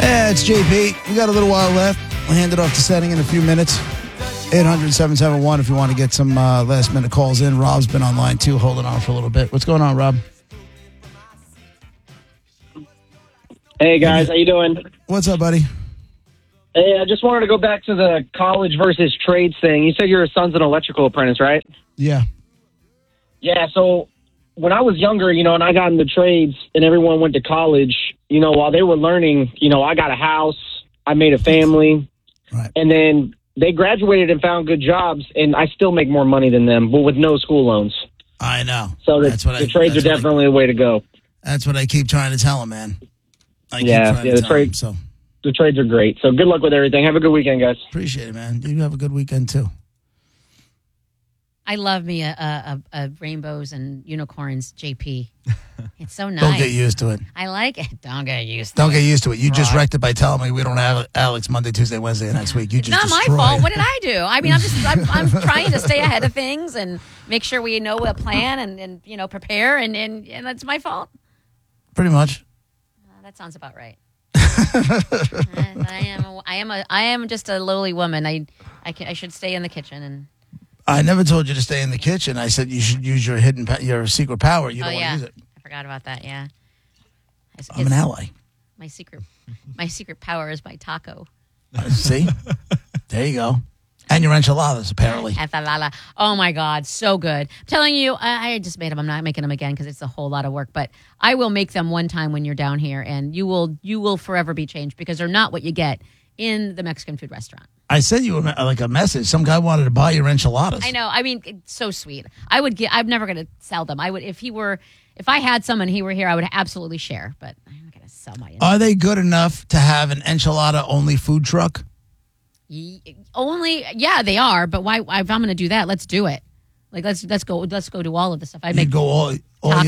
Yeah, it's JP. We got a little while left. We'll hand it off to Setting in a few minutes. 800-771 if you want to get some last-minute calls in. Rob's been online, too, holding on for a little bit. What's going on, Rob? Hey, guys. How you doing? What's up, buddy? Hey, I just wanted to go back to the college versus trades thing. You said your son's an electrical apprentice, right? Yeah. Yeah, so when I was younger, and I got into trades and everyone went to college, while they were learning, I got a house, I made a family, Right. and then they graduated and found good jobs, and I still make more money than them, but with no school loans. I know. So the trades are definitely the way to go. That's what I keep trying to tell him, man. The trades are great. So good luck with everything. Have a good weekend, guys. Appreciate it, man. You have a good weekend, too. I love me a rainbows and unicorns, JP. It's so nice. Don't get used to it. I like it. Don't get used to it. Don't get used to it. You just wrecked it by telling me we don't have Alex Monday, Tuesday, Wednesday next week. You just not my fault. What did I do? I mean, I'm trying to stay ahead of things and make sure we know a plan and prepare and that's my fault. Pretty much. That sounds about right. I am just a lowly woman. I should stay in the kitchen and. I never told you to stay in the kitchen. I said you should use your your secret power. You don't want to use it. I forgot about that. Yeah. I'm an ally. My secret power is my taco. See, there you go. And your enchiladas, apparently. Oh my God, so good! I'm telling you, I just made them. I'm not making them again because it's a whole lot of work. But I will make them one time when you're down here, and you will forever be changed because they're not what you get in the Mexican food restaurant. I sent you a message. Some guy wanted to buy your enchiladas. I know. I mean, it's so sweet. I'm never going to sell them. I would if I had some and he were here, I would absolutely share. But I'm not going to sell my. Are they good enough to have an enchilada only food truck? Yeah, they are. But why? If I'm going to do that, let's do it. Like let's go do all of the stuff. I make all tacos.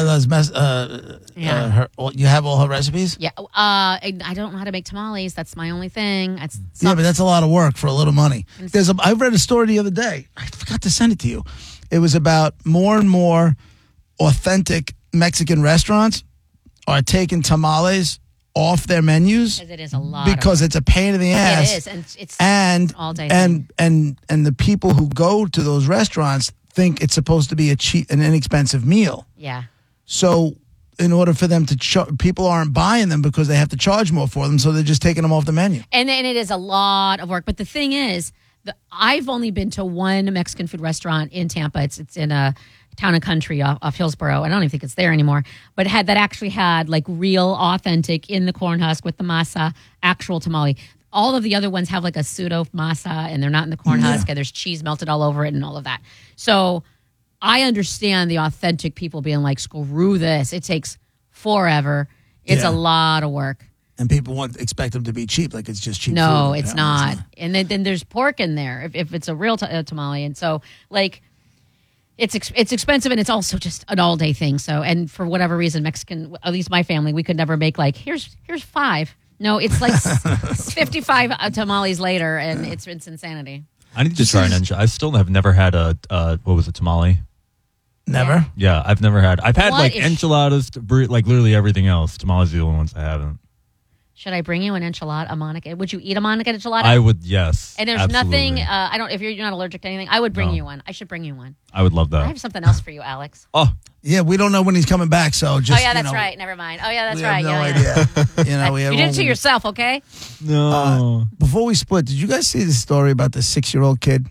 You have all her recipes? Yeah. I don't know how to make tamales. That's my only thing. But that's a lot of work for a little money. I read a story the other day. I forgot to send it to you. It was about more and more authentic Mexican restaurants are taking tamales off their menus. Because it is a lot. Because it's a pain in the ass. It is, and it's all day. And the people who go to those restaurants think it's supposed to be a cheap and inexpensive meal. Yeah. So in order for them to people aren't buying them because they have to charge more for them, so they're just taking them off the menu. And it is a lot of work. But the thing is, I've only been to one Mexican food restaurant in Tampa. It's in a town and country off Hillsborough. I don't even think it's there anymore. But that actually had like real, authentic, in the corn husk with the masa, actual tamale. All of the other ones have like a pseudo masa and they're not in the corn husk and there's cheese melted all over it and all of that. So I understand the authentic people being like, screw this. It takes forever. It's a lot of work. And people expect them to be cheap, like it's just cheap No, food. it's not. And then there's pork in there if it's a real tamale. And so like it's expensive and it's also just an all day thing. So, and for whatever reason, Mexican, at least my family, we could never make like, here's 5. No, it's like 55 tamales later, and it's insanity. I need to try an enchilada. I still have never had a tamale. Never? Yeah, I've never had. I've had What enchiladas, like literally everything else. Tamales are the only ones I haven't. Should I bring you an enchilada, a Monica? Would you eat a Monica enchilada? I would, yes. And there's absolutely. nothing. I don't. If you're not allergic to anything, I would bring you one. I should bring you one. I would love that. I have something else for you, Alex. Oh, yeah. We don't know when he's coming back, so just. Oh yeah, that's right. Never mind. Oh yeah, that's we right. Have no idea. You did it to yourself, okay? No. Before we split, did you guys see the story about the 6-year-old kid?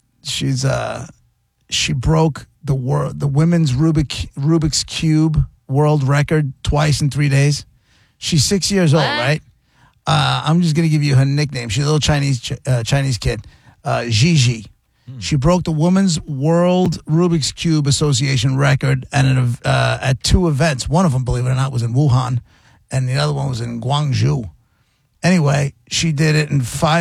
She broke the women's Rubik's Cube world record twice in 3 days. She's 6 years old, right? I'm just going to give you her nickname. She's a little Chinese kid, Gigi. She broke the Women's World Rubik's Cube Association record at 2 events. One of them, believe it or not, was in Wuhan, and the other one was in Guangzhou. Anyway, she did it in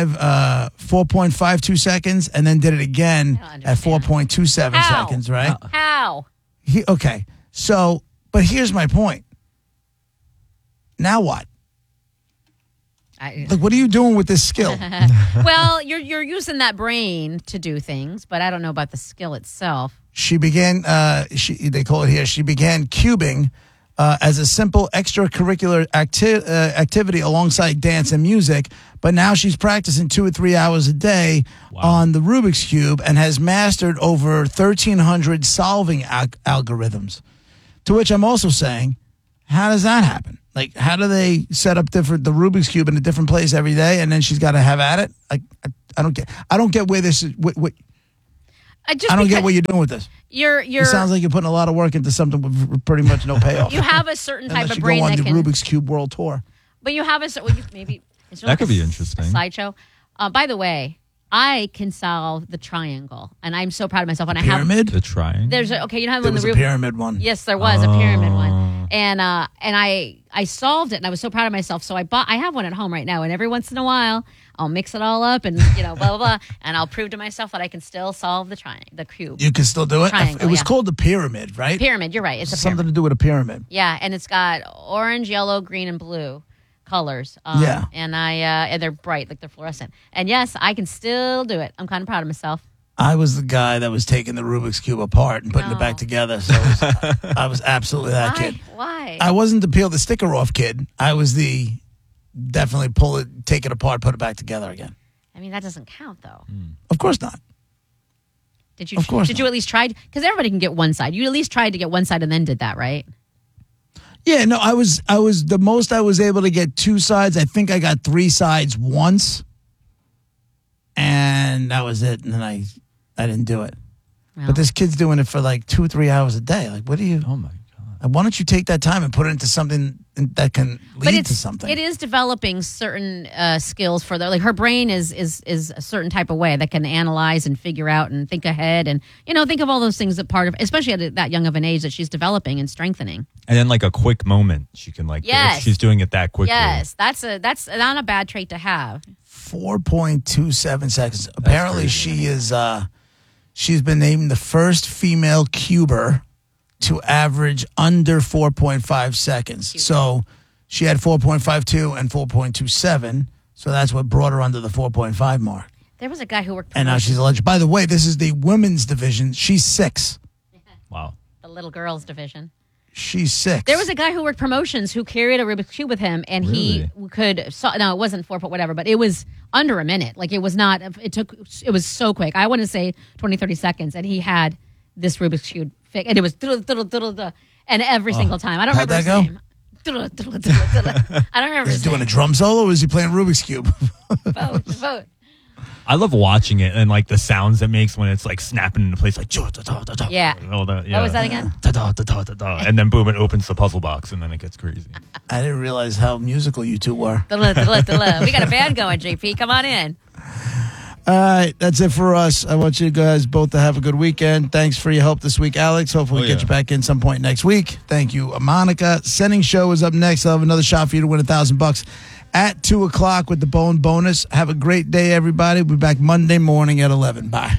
4.52 seconds, and then did it again at 4.27 seconds, right? How? Okay, so, but here's my point. Now what? Like, what are you doing with this skill? Well, you're using that brain to do things, but I don't know about the skill itself. She began, they call it here, she began cubing as a simple extracurricular activity alongside dance and music. But now she's practicing 2 or 3 hours a day on the Rubik's Cube and has mastered over 1,300 solving algorithms. To which I'm also saying, how does that happen? Like, how do they set up the Rubik's Cube in a different place every day, and then she's got to have at it? I don't get where this is. I don't get what you're doing with this. It sounds like you're putting a lot of work into something with pretty much no payoff. You have a certain type of you brain go on that the can Rubik's Cube World Tour. But you have maybe it's that could be interesting. A sideshow. By the way, I can solve the triangle, and I'm so proud of myself. And Pyramid? The triangle. There's you know how there was a pyramid one. Yes, there was a pyramid one, and I solved it, and I was so proud of myself. So I have one at home right now, and every once in a while I'll mix it all up, and blah blah blah, and I'll prove to myself that I can still solve the cube. You can still do it. Triangle, it was called the pyramid, right? Pyramid. You're right. It's a something pyramid. to do with a pyramid. Yeah, and it's got orange, yellow, green, and blue colors. And and they're bright, like they're fluorescent. And yes, I can still do it. I'm kind of proud of myself. I was the guy that was taking the Rubik's Cube apart and putting it back together. So I was absolutely that kid. Why? I wasn't the peel the sticker off kid. I was the definitely take it apart, put it back together again. I mean, that doesn't count, though. Of course not. Did you at least try? Because everybody can get one side. You at least tried to get one side and then did that, right? Yeah, no, I was the most I was able to get 2 sides. I think I got 3 sides once, and that was it. And then I didn't do it. Well, but this kid's doing it for like 2 or 3 hours a day. Like, what do you? Oh my God! Why don't you take that time and put it into something that can lead to something? It is developing certain skills for like her brain is a certain type of way that can analyze and figure out and think ahead and think of all those things that part of, especially at that young of an age, that she's developing and strengthening. And then like a quick moment, she can if she's doing it that quickly. Yes, that's not a bad trait to have. 4.27 seconds. Apparently, she is. She's been named the first female cuber to average under 4.5 seconds. Cute. So she had 4.52 and 4.27. So that's what brought her under the 4.5 mark. There was a guy who worked. And now she's a legend. By the way, this is the women's division. She's 6. Wow. The little girls division. She's 6. There was a guy who worked promotions who carried a Rubik's Cube with him, and Really? he could. No, it wasn't 4 foot whatever, but it was under a minute. Like it was not. It was so quick. I want to say 20, 30 seconds, and he had this Rubik's Cube, and it was and every single time. I don't How'd remember his that name. I don't remember. Is he doing a drum solo or is he playing Rubik's Cube? Both. I love watching it and like the sounds it makes when it's like snapping into place, like Yeah. What was that again? And then boom, it opens the puzzle box, and then it gets crazy. I didn't realize how musical you two were. We got a band going, JP. Come on in. All right, that's it for us. I want you guys both to have a good weekend. Thanks for your help this week, Alex. Hopefully we get you back in some point next week. Thank you, Monica. Sending Show is up next. I'll have another shot for you to win $1,000 at 2 o'clock with the Bone bonus. Have a great day, everybody. We'll be back Monday morning at 11. Bye.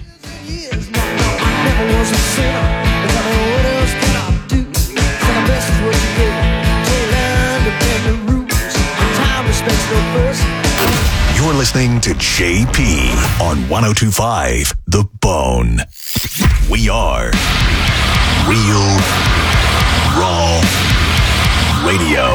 You're listening to JP on 102.5 The Bone. We are Real Raw Radio.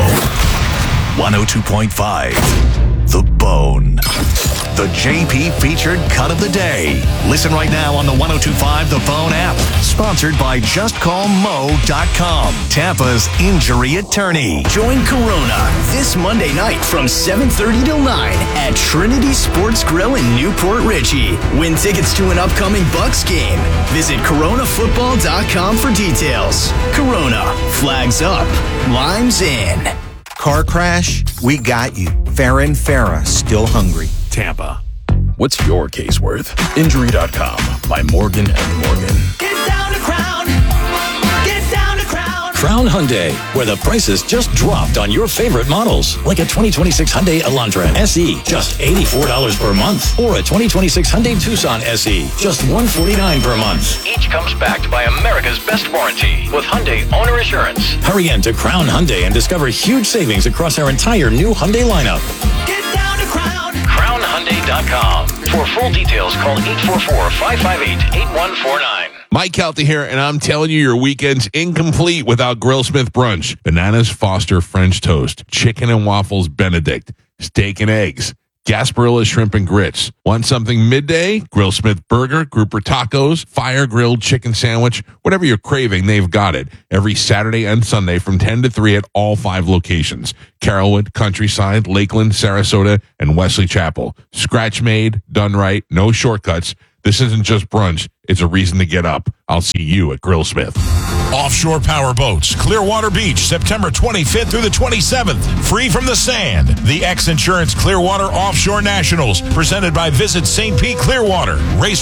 102.5 The Bone. The JP featured cut of the day. Listen right now on the 102.5 The Bone app. Sponsored by JustCallMo.com, Tampa's injury attorney. Join Corona this Monday night from 7:30 till 9 at Trinity Sports Grill in Newport Richey. Win tickets to an upcoming Bucks game. Visit coronafootball.com for details. Corona, flags up, limes in. Car crash? We got you. Farrah and Farrah, still hungry. Tampa. What's your case worth? Injury.com by Morgan & Morgan. Get down to Crown. Get down to Crown. Crown Hyundai, where the prices just dropped on your favorite models. Like a 2026 Hyundai Elantra SE, just $84 per month. Or a 2026 Hyundai Tucson SE, just $149 per month. Each comes backed by America's best warranty with Hyundai Owner Assurance. Hurry in to Crown Hyundai and discover huge savings across our entire new Hyundai lineup. Get down to Crown. CrownHyundai.com. For full details, call 844-558-8149. Mike Kelty here, and I'm telling you, your weekend's incomplete without Grillsmith brunch. Bananas Foster French toast, chicken and waffles Benedict, steak and eggs, Gasparilla shrimp and grits. Want something midday? Grillsmith burger, grouper tacos, fire grilled chicken sandwich, whatever you're craving, they've got it. Every Saturday and Sunday from 10 to 3 at all 5 locations. Carrollwood, Countryside, Lakeland, Sarasota, and Wesley Chapel. Scratch made, done right, no shortcuts. This isn't just brunch. It's a reason to get up. I'll see you at Grillsmith. Offshore Power Boats, Clearwater Beach, September 25th through the 27th. Free from the sand. The X Insurance Clearwater Offshore Nationals, presented by Visit St. Pete Clearwater.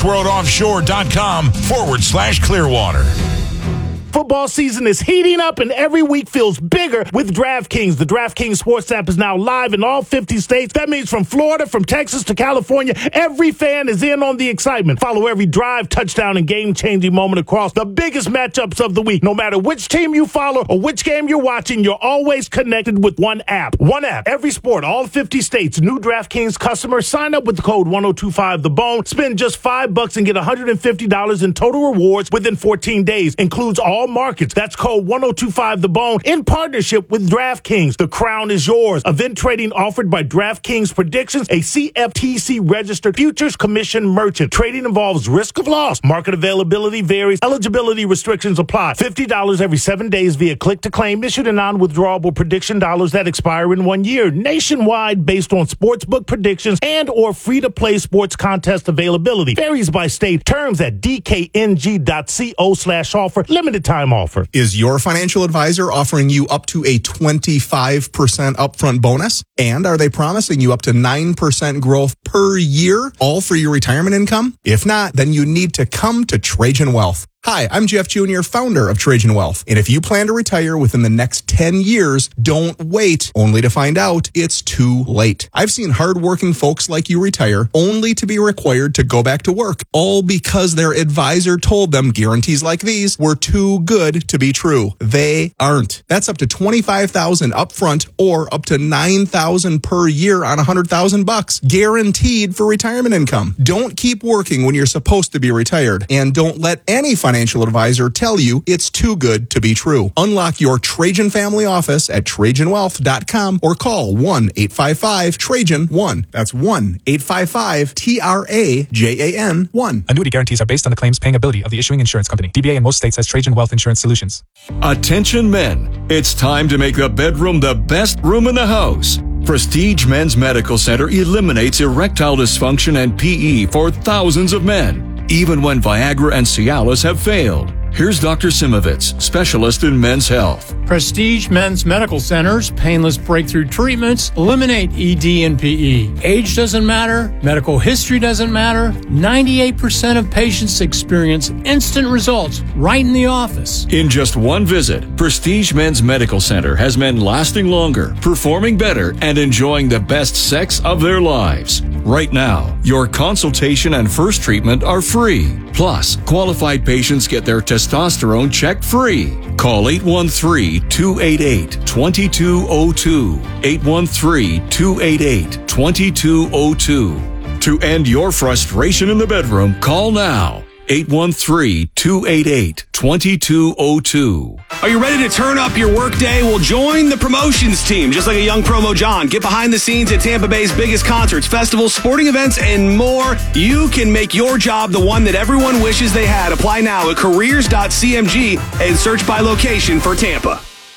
RaceWorldOffshore.com/Clearwater. Football season is heating up and every week feels bigger with DraftKings. The DraftKings Sports app is now live in all 50 states. That means from Florida, from Texas to California, every fan is in on the excitement. Follow every drive, touchdown, and game-changing moment across the biggest matchups of the week. No matter which team you follow or which game you're watching, you're always connected with one app. One app, every sport, all 50 states. New DraftKings customers sign up with the code 1025TheBone. Spend just $5 and get $150 in total rewards within 14 days. Includes all markets. That's code 1025TheBone in partnership with DraftKings. The crown is yours. Event trading offered by DraftKings Predictions, a CFTC registered futures commission merchant. Trading involves risk of loss. Market availability varies. Eligibility restrictions apply. $50 every 7 days via click to claim. Issued in non-withdrawable prediction dollars that expire in 1 year. Nationwide based on sportsbook predictions and or free-to-play sports contest availability. Varies by state. Terms at dkng.co/offer. Limited time offer. Is your financial advisor offering you up to a 25% upfront bonus? And are they promising you up to 9% growth per year, all for your retirement income? If not, then you need to come to Trajan Wealth. Hi, I'm Jeff Jr., founder of Trajan Wealth. And if you plan to retire within the next 10 years, don't wait only to find out it's too late. I've seen hardworking folks like you retire only to be required to go back to work, all because their advisor told them guarantees like these were too good to be true. They aren't. That's up to $25,000 upfront or up to $9,000 per year on $100,000 guaranteed for retirement income. Don't keep working when you're supposed to be retired, and don't let any financial advisor tell you it's too good to be true. Unlock your Trajan family office at TrajanWealth.com or call 1-855-TRAJAN-1. That's 1-855-TRAJAN-1. Annuity guarantees are based on the claims paying ability of the issuing insurance company. DBA in most states has Trajan Wealth Insurance Solutions. Attention men, it's time to make the bedroom the best room in the house. Prestige Men's Medical Center eliminates erectile dysfunction and PE for thousands of men, even when Viagra and Cialis have failed. Here's Dr. Simovitz, specialist in men's health. Prestige Men's Medical Center's painless breakthrough treatments eliminate ED and PE. Age doesn't matter. Medical history doesn't matter. 98% of patients experience instant results right in the office. In just one visit, Prestige Men's Medical Center has men lasting longer, performing better, and enjoying the best sex of their lives. Right now, your consultation and first treatment are free. Plus, qualified patients get their testosterone checked free. Call 813-288-2202. 813-288-2202. To end your frustration in the bedroom, call now. 813-288-2202. Are you ready to turn up your workday? Well, join the promotions team. Just like a young promo John, get behind the scenes at Tampa Bay's biggest concerts, festivals, sporting events, and more. You can make your job the one that everyone wishes they had. Apply now at careers.cmg and search by location for Tampa.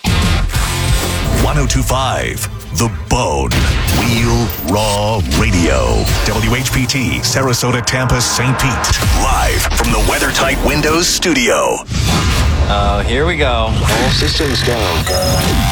1025 The Bone. Real Raw Radio. WHPT, Sarasota, Tampa, St. Pete. Live from the WeatherTight Windows studio. Here we go. All systems go.